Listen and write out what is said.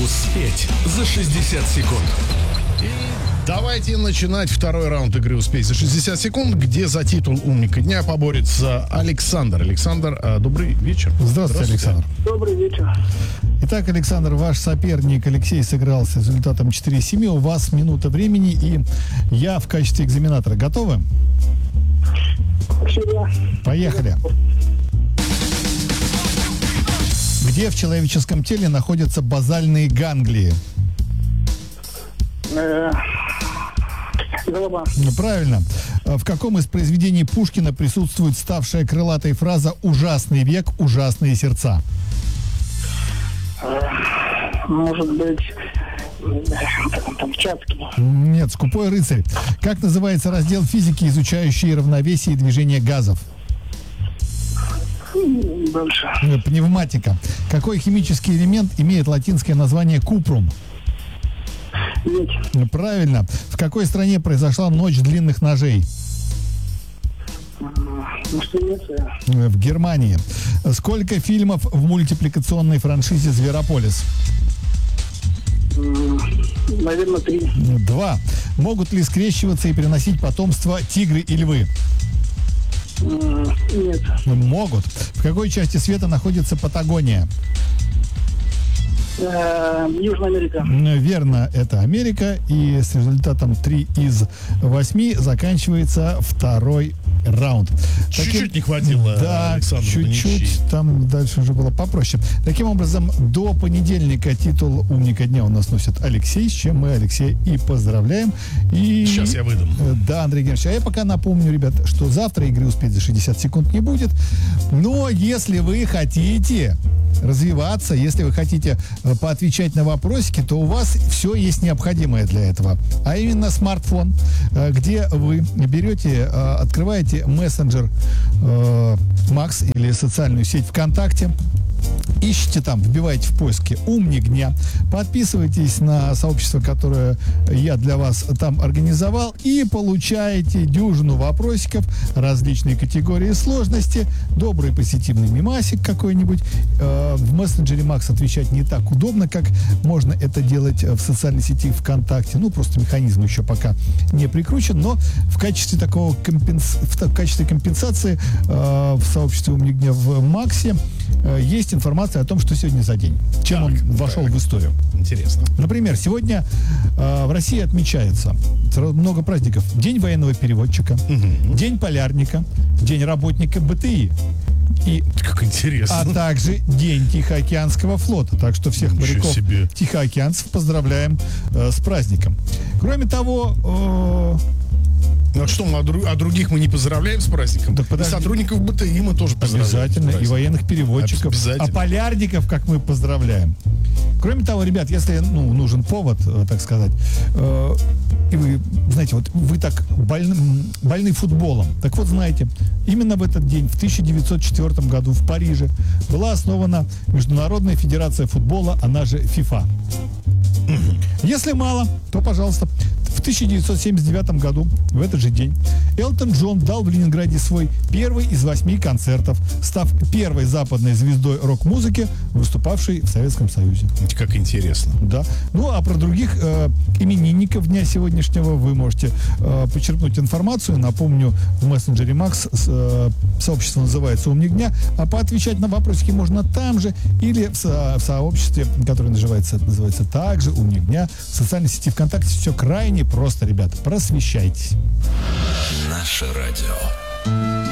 Успеть за 60 секунд. Давайте начинать второй раунд игры «Успеть за 60 секунд», где за титул «Умника дня» поборется Александр. Александр, добрый вечер. Здравствуйте, Александр. Добрый вечер. Итак, Александр, ваш соперник Алексей сыграл с результатом 4-7. У вас минута времени, и я в качестве экзаменатора. Готовы? Всегда. Поехали. Где в человеческом теле находятся базальные ганглии? Голова. Правильно. В каком из произведений Пушкина присутствует ставшая крылатой фраза «Ужасный век, ужасные сердца»? Может быть, там Чацкий. Нет, «Скупой рыцарь». Как называется раздел физики, изучающий равновесие и движение газов? Дальше. Пневматика. Какой химический элемент имеет латинское название купрум? Медь. Правильно. В какой стране произошла ночь длинных ножей? Швеция. В Германии. Сколько фильмов в мультипликационной франшизе «Зверополис»? Наверное, 3. 2. Могут ли скрещиваться и приносить потомство тигры и львы? Нет. Могут. В какой части света находится Патагония? Южная Америка. Верно, это Америка. И с результатом 3 из 8 заканчивается второй раунд. Чуть-чуть не хватило, да, Александру, чуть-чуть. Там дальше уже было попроще. Таким образом, до понедельника титул «Умника дня» у нас носит Алексей, с чем мы Алексея и поздравляем. И... Сейчас я выдам. Да, Андрей Геннадьевич. А я пока напомню, ребят, что завтра игры «Успеть за 60 секунд» не будет. Но если вы хотите развиваться, если вы хотите поотвечать на вопросики, то у вас все есть необходимое для этого. А именно смартфон, где вы берете, открываете мессенджер Макс или социальную сеть ВКонтакте, ищите там, вбиваете в поиске «Умник дня», подписывайтесь на сообщество, которое я для вас там организовал, и получаете дюжину вопросиков, различные категории сложности, добрый позитивный мемасик какой-нибудь. В мессенджере Макс отвечать не так удобно, как можно это делать в социальной сети ВКонтакте. Ну, просто механизм еще пока не прикручен, но в качестве такого в качестве компенсации в сообществе «Умник дня» в Максе есть информация о том, что сегодня за день, чем он вошел в историю. Интересно. Например, сегодня в России отмечается много праздников. День военного переводчика, День полярника, День работника БТИ. Как интересно. А также День Тихоокеанского флота. Так что всех моряков тихоокеанцев поздравляем с праздником. Кроме того... Ну а что, а других мы не поздравляем с праздником? Так, и сотрудников БТИ мы тоже поздравляем. Обязательно. И военных переводчиков. А полярников, как мы поздравляем. Кроме того, ребят, если нужен повод, так сказать, и вы, знаете, вот вы так больны футболом. Так вот, знаете, именно в этот день, в 1904 году в Париже, была основана Международная федерация футбола, она же ФИФА. Если мало, то, пожалуйста, в 1979 году, в этот же день, Элтон Джон дал в Ленинграде свой первый из 8 концертов, став первой западной звездой рок-музыки, выступавшей в Советском Союзе. Как интересно. Да. Ну, а про других именинников дня сегодняшнего вы можете почерпнуть информацию. Напомню, в мессенджере Макс сообщество называется «Умник дня», а поотвечать на вопросики можно там же или в сообществе, которое называется также «Умник дня», в социальной сети ВКонтакте. Все крайне просто, ребята. Просвещайтесь. Наше радио.